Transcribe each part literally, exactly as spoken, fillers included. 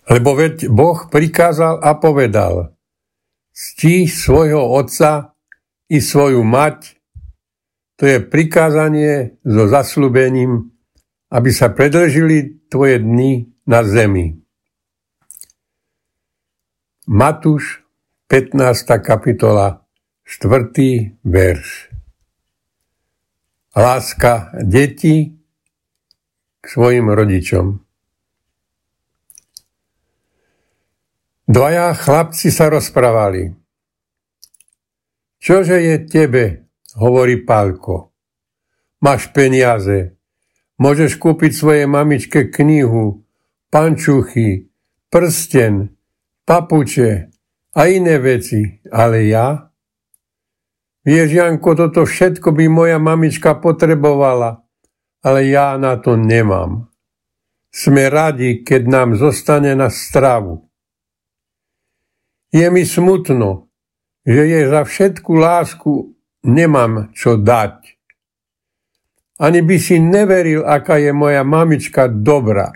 Lebo veď Boh prikázal a povedal: cti svojho otca i svoju mať, to je prikázanie so zasľúbením, aby sa predĺžili tvoje dni na zemi. Matúš, pätnásta kapitola, štvrtý verš. Láska detí k svojim rodičom. Dvaja chlapci sa rozprávali. Čože je tebe, hovorí Pálko. Máš peniaze, môžeš kúpiť svojej mamičke knihu, pančuchy, prsten, papuče a iné veci, ale ja? Vieš, Janko, toto všetko by moja mamička potrebovala, ale ja na to nemám. Sme radi, keď nám zostane na stravu. Je mi smutno, že jej za všetku lásku nemám čo dať. Ani by si neveril, aká je moja mamička dobrá.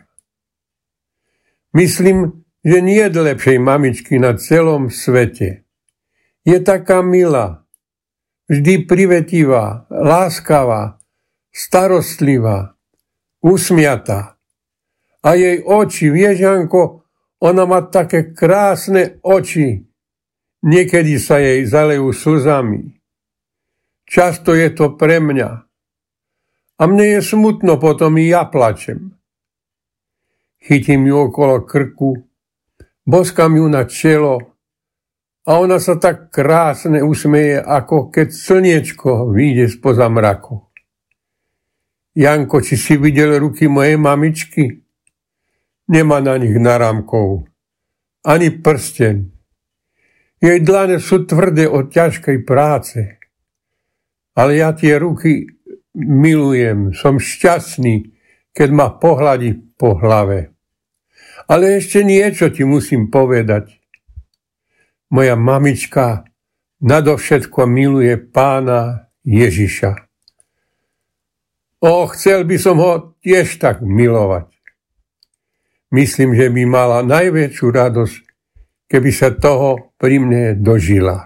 Myslím, že nie je lepšej mamičky na celom svete. Je taká milá, vždy privetivá, láskavá, starostlivá, usmiatá. A jej oči, vieš, Janko, ona má také krásne oči. Niekedy sa jej zalejú slzami. Často je to pre mňa. A mne je smutno, potom i ja plačem. Chytím ju okolo krku, boskám ju na čelo a ona sa tak krásne usmeje, ako keď slniečko vyjde spoza mraku. Janko, či si videl ruky mojej mamičky? Nemá na nich náramkov, ani prsten. Jej dlane sú tvrdé od ťažkej práce. Ale ja tie ruky milujem, som šťastný, keď ma pohľadí po hlave. Ale ešte niečo ti musím povedať. Moja mamička nadovšetko miluje Pána Ježiša. O, chcel by som ho tiež tak milovať. Myslím, že by mala najväčšiu radosť, keby sa toho pri mne dožila.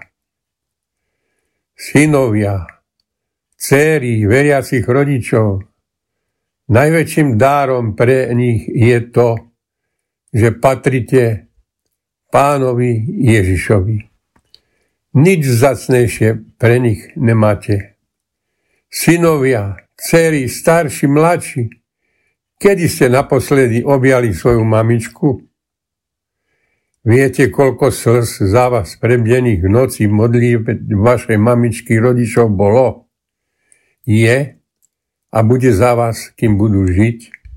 Synovia, dcéry veriacich rodičov, najväčším dárom pre nich je to, že patrite Pánovi Ježišovi. Nič vzácnejšie pre nich nemáte. Synovia, dcéry, starší, mladší, kedy ste naposledy objali svoju mamičku? Viete, koľko slz za vás prebdených nocí modlív vašej mamičky rodičov bolo? Je a bude za vás, kým budú žiť?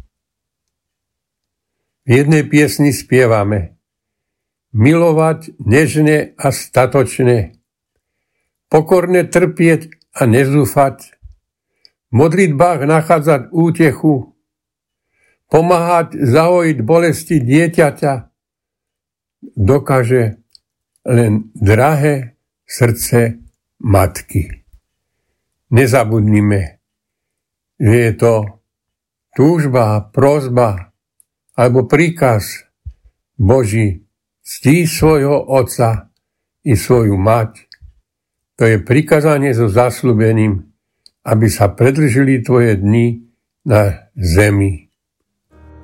V jednej piesni spievame: milovať nežne a statočne, pokorne trpieť a nezúfať, v modlitbách nachádzať útechu, pomáhať zahojiť bolesti dieťaťa, dokáže len drahé srdce matky. Nezabudnime, že je to túžba, prosba alebo príkaz Boží: cti svojho otca i svoju mať. To je prikázanie so zasľúbením, aby sa predĺžili tvoje dni na zemi.